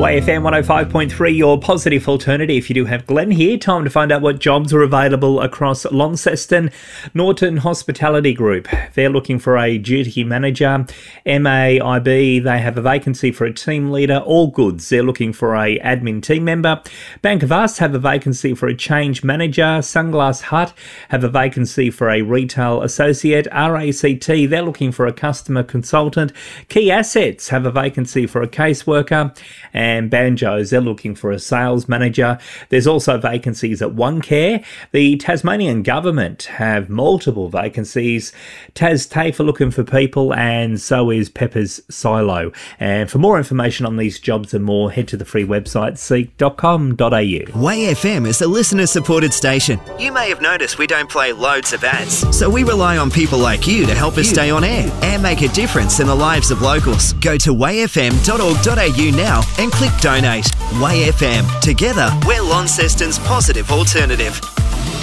YFM 105.3, your positive alternative. You do have Glenn here. Time to find out what jobs are available across Launceston. Norton Hospitality Group, they're looking for a duty manager. MAIB, they have a vacancy for a team leader. All Goods, they're looking for a admin team member. Bank of Us have a vacancy for a change manager. Sunglass Hut have a vacancy for a retail associate. RACT, they're looking for a customer consultant. Key Assets have a vacancy for a caseworker. And Banjos, they're looking for a sales manager. There's also vacancies at OneCare. The Tasmanian Government have multiple vacancies. TAFE are looking for people, and so is Pepper's Silo. And for more information on these jobs and more, head to the free website seek.com.au. Way FM is a listener-supported station. You may have noticed we don't play loads of ads, so we rely on people like you to help us stay on air and make a difference in the lives of locals. Go to wayfm.org.au now and click donate. Way FM. Together, we're Launceston's positive alternative.